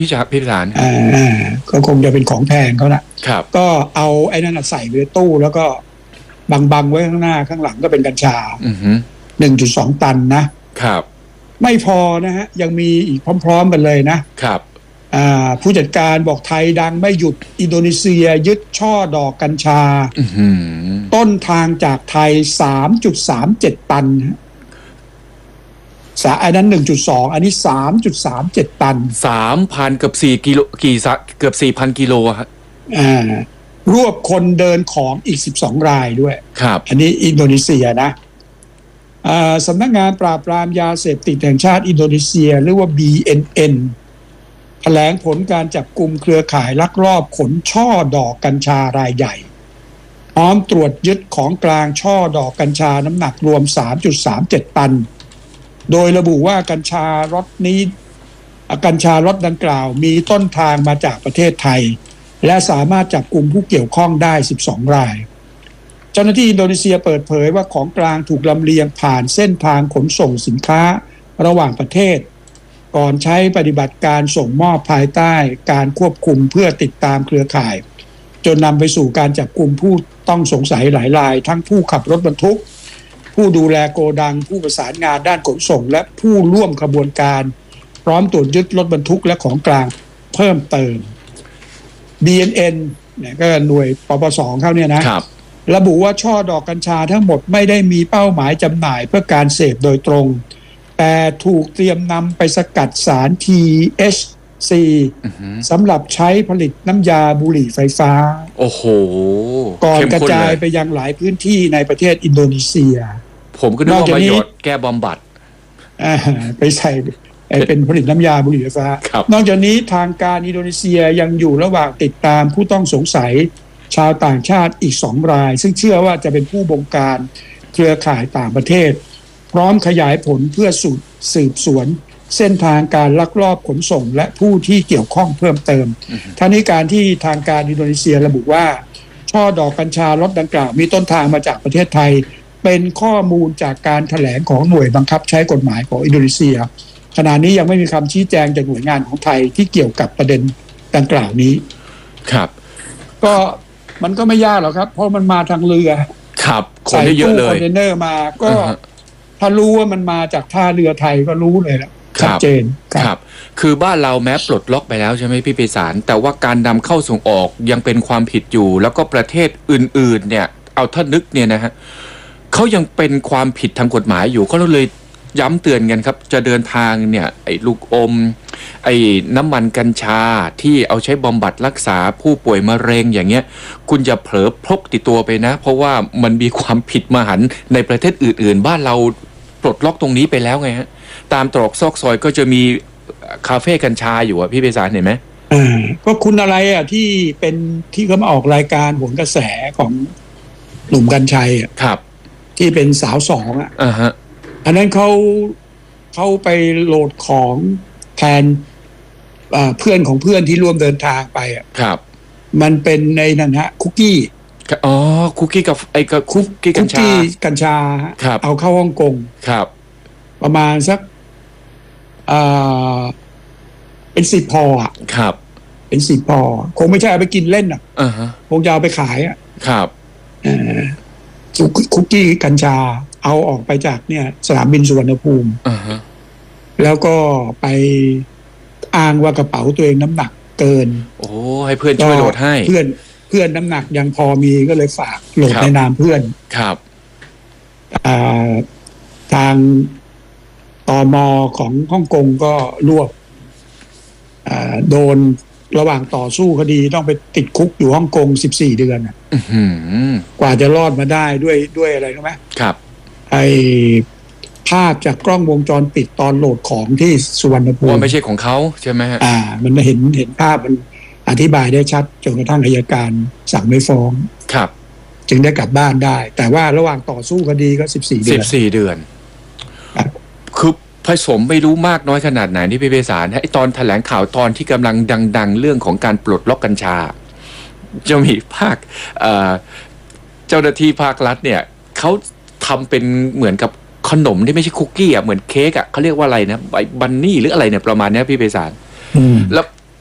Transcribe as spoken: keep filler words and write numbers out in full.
พี่ชาพี่สารอ่าก็คงจะเป็นของแพงเขาละครับก็เอาไอ้นั่นใส่ไว้ตู้แล้วก็บังๆไว้ข้างหน้าข้างหลังก็เป็นกัญชาหนึ่งจุดสองตันนะครับไม่พอนะฮะยังมีอีกพร้อมๆกันเลยนะครับผู้จัดการบอกไทยดังไม่หยุดอินโดนีเซียยึดช่อดอกกัญชาต้นทางจากไทย สามจุดสามเจ็ด ตันสาอันนั้น หนึ่งจุดสอง อันนี้ สามจุดสามเจ็ด ตันสามพัน เกือบสี่กิโลกี่เกือบ สี่พัน กิโลครับอ่ารวบคนเดินของอีกสิบสองรายด้วยครับอันนี้อินโดนีเซียนะอ่าสำนักงานปราบปรามยาเสพติดแห่งชาติอินโดนีเซียหรือว่า บี เอ็น เอ็น แถลงผลการจับกุมเครือข่ายลักลอบขนช่อดอกกัญชารายใหญ่พร้อมตรวจยึดของกลางช่อดอกกัญชาน้ำหนักรวม สามจุดสามเจ็ด ตันโดยระบุว่ากัญชารถนี้กัญชารถดังกล่าวมีต้นทางมาจากประเทศไทยและสามารถจับกลุ่มผู้เกี่ยวข้องได้สิบสองรายเจ้าหน้าที่อินโดนีเซียเปิดเผยว่าของกลางถูกลำเลียงผ่านเส้นทางขนส่งสินค้าระหว่างประเทศก่อนใช้ปฏิบัติการส่งมอบภายใต้การควบคุมเพื่อติดตามเครือข่ายจนนำไปสู่การจับกลุ่มผู้ต้องสงสัยหลายรายทั้งผู้ขับรถบรรทุกผู้ดูแลโกดังผู้ประสานงานด้านขนส่งและผู้ร่วมขบวนการพร้อมตรวจยึดรถบรรทุกและของกลางเพิ่มเติม บี เอ็น เอ็น เนี่ยก็หน่วยปปสเขาเนี่ยนะระบุว่าช่อดอกกัญชาทั้งหมดไม่ได้มีเป้าหมายจำหน่ายเพื่อการเสพโดยตรงแต่ถูกเตรียมนำไปสกัดสาร ที เอช ซี สำหรับใช้ผลิตน้ำยาบุหรี่ไฟฟ้าโอ้โหก่อนกระจายไปยังหลายพื้นที่ในประเทศอินโดนีเซียผมก็นึกว่าประโยชน์แก้บำบัดไปใส่เป็นผลิตน้ำยาบุหรี่ไฟฟ้านอกจากนี้ทางการอินโดนีเซียยังอยู่ระหว่างติดตามผู้ต้องสงสัยชาวต่างชาติอีกสองรายซึ่งเชื่อว่าจะเป็นผู้บงการเครือข่ายต่างประเทศพร้อมขยายผลเพื่อสืบสวนเส้นทางการลักลอบขนส่งและผู้ที่เกี่ยวข้องเพิ่มเติมทั้งนี้การที่ทางการอินโดนีเซียระบุว่าช่อดอกกัญชารถดังกล่าวมีต้นทางมาจากประเทศไทยเป็นข้อมูลจากการแถลงของหน่วยบังคับใช้กฎหมายของอินโดนีเซียขณะนี้ยังไม่มีคำชี้แจงจากหน่วยงานของไทยที่เกี่ยวกับประเด็นดังกล่าวนี้ครับก็มันก็ไม่ยากหรอกครับเพราะมันมาทางเรือครับคนได้เยอะเลยใส่ตู้คอนเทนเนอร์มาก็ uh-huh. ถ้ารู้ว่ามันมาจากท่าเรือไทยก็รู้เลยแล้วชัดเจนครับคือบ้านเราแม้ปลดล็อกไปแล้วใช่ไหมพี่ปิศาลแต่ว่าการนำเข้าส่งออกยังเป็นความผิดอยู่แล้วก็ประเทศอื่นๆเนี่ยเอาถ้านึกเนี่ยนะฮะเขายังเป็นความผิดทางกฎหมายอยู่ก็เลยย้ำเตือนกันครับจะเดินทางเนี่ยไอ้ลูกอมไอ้น้ำมันกัญชาที่เอาใช้บำบัดรักษาผู้ป่วยมะเร็งอย่างเงี้ยคุณจะเผลอพกติดตัวไปนะเพราะว่ามันมีความผิดมหันต์ในประเทศอื่นๆบ้านเราปลดล็อกตรงนี้ไปแล้วไงฮะตามตรอกซอกซอยก็จะมีคาเฟ่กัญชาอยู่อ่ะพี่เบสารเห็นไหมอ่าก็คุณอะไรอ่ะที่เป็นที่เขามาออกรายการโหนกระแสของหนุ่มกัญชัยอ่ะครับที่เป็นสาวสองอ่ะอ่าฮะอันนั้นเขาเขาไปโหลดของแทนเพื่อนของเพื่อนที่ร่วมเดินทางไปอ่ะครับมันเป็นในนั่นฮะคุกกี้อ๋อคุกกี้กับไอ้กับคุกกี้กัญชากัญชาเอาเข้าฮ่องกงครับประมาณสักเอ่อเป็นสิบพออ่ะครับเป็นสิบพอคงไม่ใช่เอาไปกินเล่นอ่ะอ่าฮะคงจะเอาไปขายอ่ะครับเอ่อคุกกี้กัญชาเอาออกไปจากเนี่ยสนามบินสุวรรณภูมิอ่าฮะแล้วก็ไปอ้างว่ากระเป๋าตัวเองน้ำหนักเกินโอ้ให้เพื่อนช่วยโหลดให้เพื่อนเพื่อนน้ำหนักยังพอมีก็เลยฝากโหลดในนามเพื่อนครับอ่าทางตม.ของฮ่องกงก็รวบโดนระหว่างต่อสู้คดีต้องไปติดคุกอยู่ฮ่องกงสิบสี่เดือนอ่ะกว่าจะรอดมาได้ด้วยด้วยอะไรรู้ไหมครับไอภาพจากกล้องวงจรปิดตอนโหลดของที่สุวรรณภูมิว่าไม่ใช่ของเขาใช่ไหมฮะอ่ามันเห็นเห็นภาพมันอธิบายได้ชัดจนกระทั่งอัยการสั่งไม่ฟ้องครับจึงได้กลับบ้านได้แต่ว่าระหว่างต่อสู้คดีก็สิบสี่เดือนสิบสี่เดือนคือผสมไม่รู้มากน้อยขนาดไหนที่พี่เบสารไอ้ตอนแถลงข่าวตอนที่กำลังดังๆเรื่องของการปลดล็อกกัญชาจะมีภาคเอ่อเจ้าหน้าที่ภาครัฐเนี่ยเขาทำเป็นเหมือนกับขนมที่ไม่ใช่คุกกี้อ่ะเหมือนเค้กอ่ะเขาเรียกว่าอะไรนะใบบันนี่หรืออะไรเนี่ยประมาณนี้พี่เบสารแล้ว